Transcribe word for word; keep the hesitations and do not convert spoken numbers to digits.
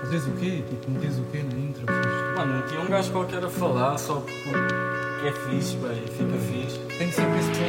Dizes o quê? Tipo, metias o quê na intro? Mano, meti um gajo qualquer a falar só porque é fixe, bem, fica fixe. Tenho sempre esse